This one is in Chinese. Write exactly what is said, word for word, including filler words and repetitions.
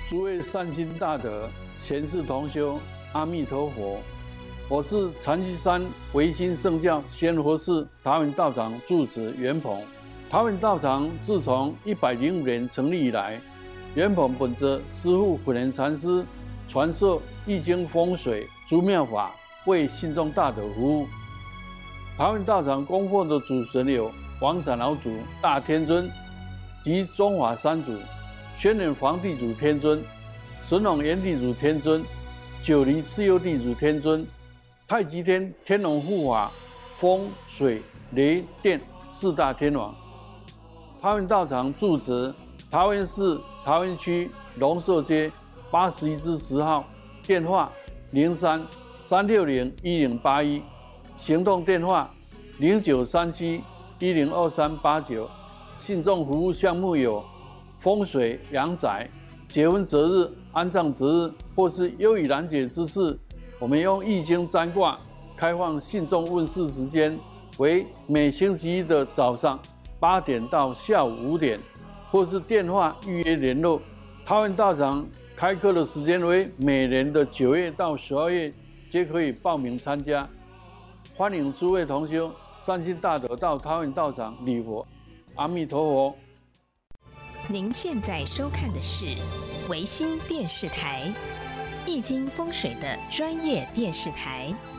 诸位善心大德、贤士同修，阿弥陀佛！我是禅机山唯心圣教仙佛寺桃园道场住持袁鹏。桃园道场自从一百零五年成立以来，袁鹏本着师父普贤禅师传授易经风水诸妙法，为信众大德服务。桃园道场供奉的主神有王产老祖、大天尊及中华三祖。宣仁皇地主天尊、神农炎地主天尊、九黎蚩尤地主天尊、太极天天龙护法、风水雷电四大天王。桃园道场住址桃园市桃园区龙寿街八十一之十号，电话零三三六零一零八一，行动电话零九三七一零二三八九。信众服务项目有风水、阳宅、结婚择日、安葬择日，或是忧郁难解之事，我们用易经占卦开放信众问世时间为每星期一的早上八点到下午五点，或是电话预约联络。桃园道场开课的时间为每年的九月到十二月，皆可以报名参加。欢迎诸位同修善心大德到桃园道场礼佛。阿弥陀佛。 您现在收看的是维新电视台易经风水的专业电视台。